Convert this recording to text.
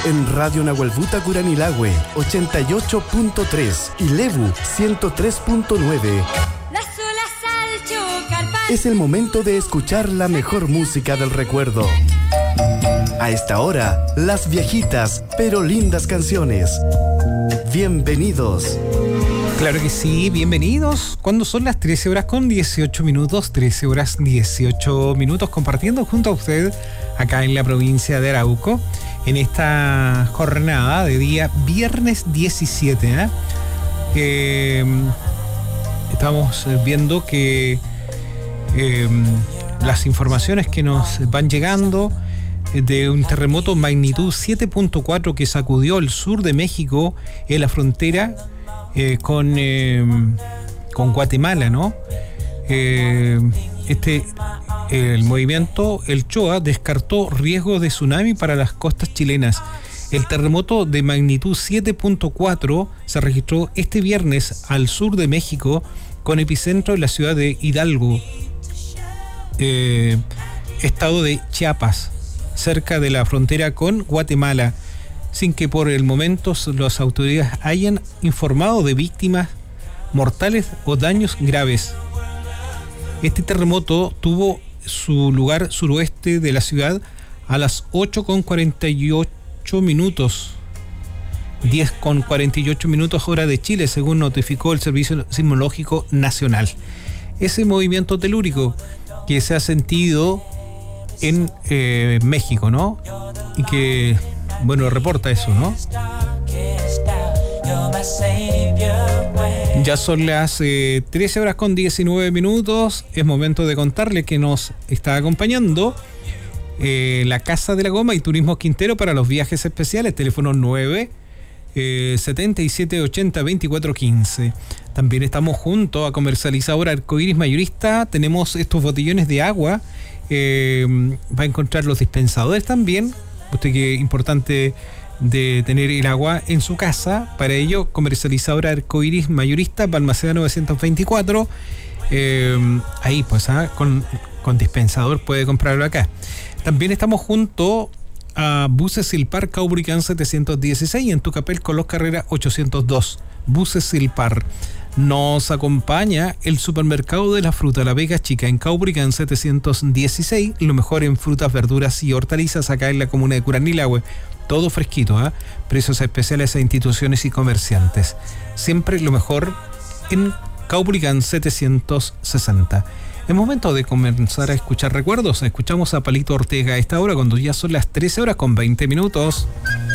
en Radio Nahuelbuta Curanilahue 88.3 y Lebu 103.9. Es el momento de escuchar la mejor música del recuerdo. A esta hora, las viejitas pero lindas canciones. Bienvenidos. Claro que sí, bienvenidos. Cuando son las 13 horas con 18 minutos, 13 horas 18 minutos, compartiendo junto a usted acá en la provincia de Arauco, en esta jornada de día viernes 17. Estamos viendo que las informaciones que nos van llegando de un terremoto magnitud 7.4 que sacudió el sur de México en la frontera con Guatemala, ¿no? El movimiento, el CHOA, descartó riesgo de tsunami para las costas chilenas. El terremoto de magnitud 7.4 se registró este viernes al sur de México, con epicentro en la ciudad de Hidalgo, estado de Chiapas, cerca de la frontera con Guatemala, sin que por el momento las autoridades hayan informado de víctimas mortales o daños graves. Este terremoto tuvo su lugar suroeste de la ciudad a las 8:48 minutos, 10:48 minutos hora de Chile, según notificó el Servicio Sismológico Nacional. Ese movimiento telúrico que se ha sentido en México, ¿no? Y que, bueno, reporta eso, ¿no? Ya son las 13 horas con 19 minutos. Es momento de contarle que nos está acompañando la Casa de la Goma y Turismo Quintero para los viajes especiales. Teléfono 977802415. También estamos junto a Comercializadora Arcoiris Mayorista. Tenemos estos botellones de agua. Va a encontrar los dispensadores también. Usted que es importante de tener el agua en su casa. Para ello, Comercializadora Arcoiris Mayorista, Balmaceda 924. Ahí pues con dispensador puede comprarlo acá. También estamos junto a Buses Silpar Caubricán 716 y en Tucapel Colós Carrera 802. Buses Silpar. Nos acompaña el supermercado de la fruta La Vega Chica en Caubricán 716, lo mejor en frutas, verduras y hortalizas acá en la comuna de Curanilahue. Todo fresquito, precios especiales a instituciones y comerciantes. Siempre lo mejor en Caubricán 760. Es momento de comenzar a escuchar recuerdos. Escuchamos a Palito Ortega a esta hora cuando ya son las 13 horas con 20 minutos.